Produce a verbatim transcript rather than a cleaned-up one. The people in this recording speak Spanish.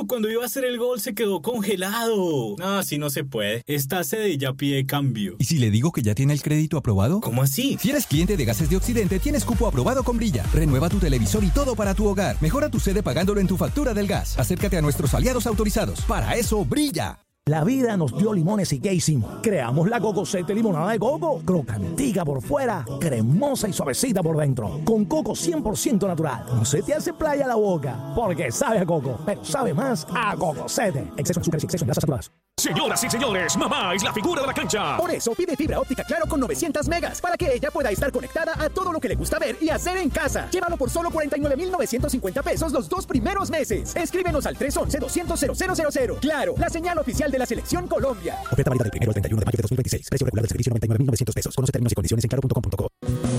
cuando iba a hacer el gol se quedó congelado. No, así no se puede. Esta sede ya pide cambio. ¿Y si le digo que ya tiene el crédito aprobado? ¿Cómo así? Si eres cliente de Gases de Occidente, tienes cupo aprobado con Brilla. Renueva tu televisor y todo para tu hogar. Mejora tu sede pagándolo en tu factura del gas. Acércate a nuestros aliados autorizados. Para eso, Brilla. La vida nos dio limones y ¿qué hicimos? Creamos la Cocosete limonada de coco, crocantica por fuera, cremosa y suavecita por dentro, con coco cien por ciento natural. No se te hace playa la boca, porque sabe a coco, pero sabe más a Cocosete. Exceso de azúcar y exceso de grasas saturadas. Señoras y señores, mamá es la figura de la cancha. Por eso pide fibra óptica Claro con novecientos megas, para que ella pueda estar conectada a todo lo que le gusta ver y hacer en casa. Llévalo por solo cuarenta y nueve mil novecientos cincuenta pesos los dos primeros meses. Escríbenos al tres once, doscientos, cero cero cero cero. Claro, la señal oficial de la Selección Colombia. Oferta válida del primero al treinta y uno de mayo de dos mil veintiséis. Precio regular del servicio noventa y nueve mil novecientos pesos. Conoce términos y condiciones en claro punto com punto co.